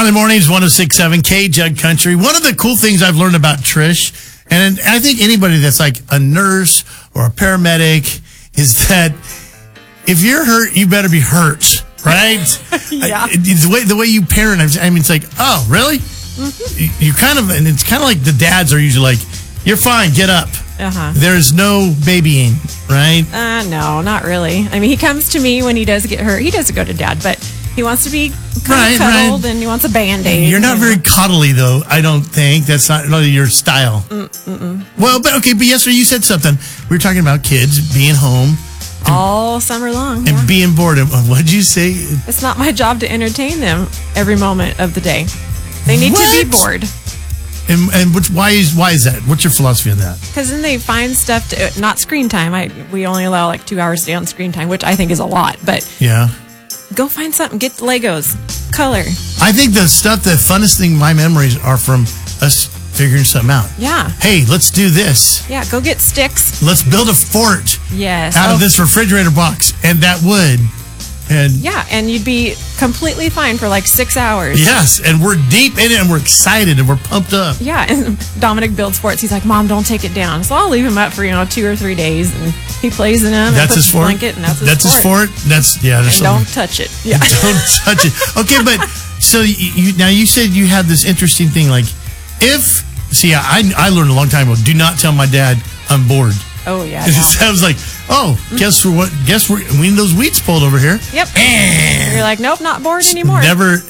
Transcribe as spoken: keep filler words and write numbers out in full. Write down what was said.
Valley Mornings, one oh six point seven K Jug Country. One of the cool things I've learned about Trish, and I think anybody that's like a nurse or a paramedic, is that if you're hurt, you better be hurt, right? Yeah. I, the, way, the way you parent, I mean, it's like, oh, really? Mm-hmm. You kind of, and it's kind of like the dads are usually like, you're fine, get up. Uh-huh. There's no babying, right? Uh, no, not really. I mean, he comes to me when he does get hurt. He doesn't go to dad, but he wants to be kind Right, of cuddled right. and he wants a Band-Aid. You're not you know. very cuddly, though, I don't think. That's not really your style. Mm-mm. Well, but okay, but yesterday you said something. We were talking about kids being home All summer long. and Yeah. being bored. What'd you say? It's not my job to entertain them every moment of the day. They need to be What? bored. And, and which, why is why is that? What's your philosophy on that? Because then they find stuff to, not screen time. I we only allow like two hours a day on screen time, which I think is a lot. But Yeah. go find something. Get Legos. Color. I think the stuff, the funnest thing, my memories are from us figuring something out. Yeah. Hey, let's do this. Yeah. Go get sticks. Let's build a fort Yes. out Oh, of this refrigerator box and that wood. And Yeah, and you'd be completely fine for like six hours. yes, and we're deep in it and we're excited and we're pumped up. Yeah, and Dominic builds forts. He's like, Mom, don't take it down. So I'll leave him up for, you know, two or three days, and he plays in them. That's and puts his fort. blanket, and that's his That's fort. his fort. That's yeah. There's And something. don't touch it. Yeah. Don't touch it. Okay, but so you, you now you said you had this interesting thing like if see I I learned a long time ago. Do not tell my dad I'm bored. Oh yeah. And no. so I was like, oh, guess for what? Guess we're we need those weeds pulled over here. Yep. And You're like, nope, not bored anymore. never